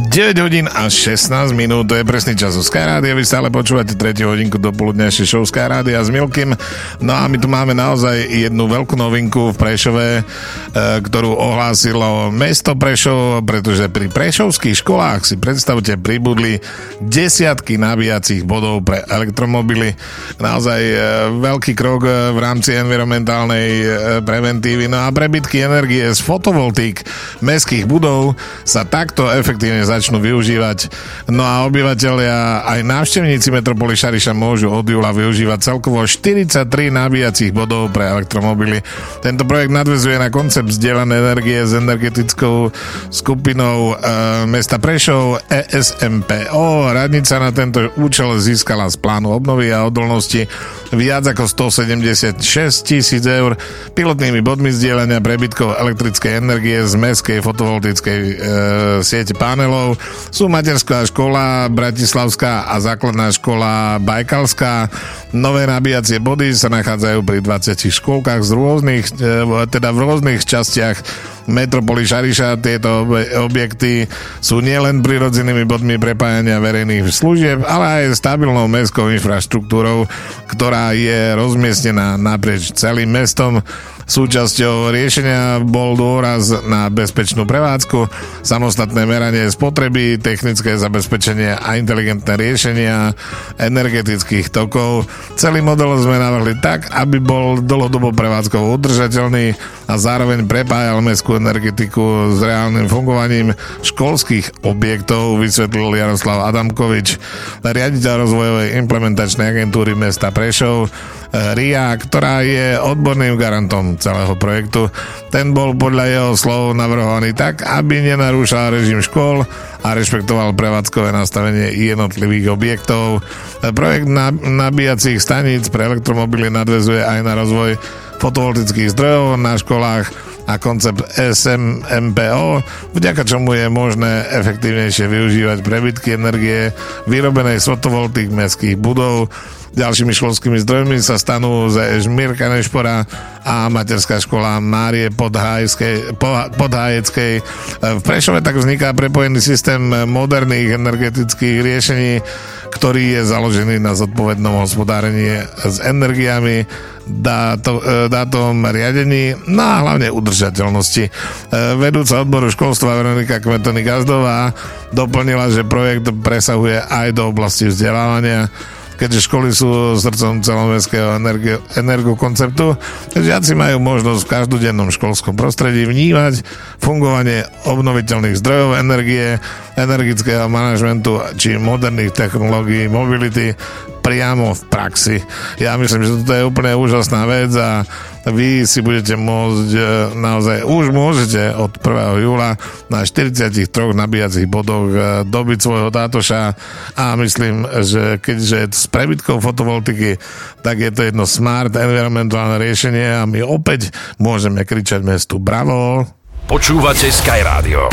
9 hodín a 16 minút, to je presný čas u Sky Rádia. Vy stále počúvate 3. hodinku do poludňajšej show Sky Rádia s Milkym. No a my tu máme naozaj jednu veľkú novinku v Prešove, ktorú ohlásilo mesto Prešov, pretože pri prešovských školách, si predstavte, pribudli desiatky nabíjacích bodov pre elektromobily. Naozaj veľký krok v rámci environmentálnej preventívy. No a prebytky energie z fotovoltík mestských budov sa takto efektívne začnú využívať. No a obyvatelia aj návštevníci metropoly Šariša môžu od júla využívať celkovo 43 nabíjacích bodov pre elektromobily. Tento projekt nadväzuje na koncept zdieľanej energie s energetickou skupinou mesta Prešov ESMPO. Radnica na tento účel získala z plánu obnovy a odolnosti viac ako 176 000 eur. Pilotnými bodmi zdieľania prebytkov elektrickej energie z mestskej fotovoltickej siete panelov sú materská škola Bratislavská a základná škola Bajkalská. Nové nabíjacie body sa nachádzajú pri 20 škôlkach v rôznych častiach metropoly Šariša. Tieto objekty sú nielen prirodzenými bodmi prepájania verejných služieb, ale aj stabilnou mestskou infraštruktúrou, ktorá je rozmiestnená naprieč celým mestom. Súčasťou riešenia bol dôraz na bezpečnú prevádzku, samostatné meranie spotreby, technické zabezpečenie a inteligentné riešenia energetických tokov. Celý model sme navrhli tak, aby bol dlhodobo prevádzkovo udržateľný a zároveň prepájal mestskú energetiku s reálnym fungovaním školských objektov, vysvetlil Jaroslav Adamkovič, riaditeľ rozvojovej implementačnej agentúry mesta Prešov, RIA, ktorá je odborným garantom celého projektu. Ten bol podľa jeho slov navrhovaný tak, aby nenarúšal režim škôl a rešpektoval prevádzkové nastavenie jednotlivých objektov. Projekt nabíjacích staníc pre elektromobily nadväzuje aj na rozvoj fotovoltických zdrojov na školách a koncept SMMPO, vďaka čomu je možné efektívnejšie využívať prebytky energie vyrobenej z fotovoltík mestských budov. Ďalšími školskými zdrojmi sa stanú Mirka Nešpora a materská škola Márie Podhájeckej. V Prešove tak vzniká prepojený systém moderných energetických riešení, ktorý je založený na zodpovednom hospodárení s energiami, dátom riadení, no a hlavne udržateľnosti. Vedúca odboru školstva Veronika Kmetony-Gazdová doplnila, že projekt presahuje aj do oblasti vzdelávania, keďže školy sú srdcom celomestského energokonceptu. Žiaci majú možnosť v každodennom školskom prostredí vnímať fungovanie obnoviteľných zdrojov energie, energického manažmentu či moderných technológií mobility priamo v praxi. Ja myslím, že toto je úplne úžasná vec a vy si budete môcť, naozaj už môžete od 1. júla na 43 nabíjacích bodoch dobiť svojho tátoša a myslím, že keďže je to s prebytkou fotovoltiky, tak je to jedno smart environmentálne riešenie a my opäť môžeme kričať mestu bravo. Počúvate Sky Rádio.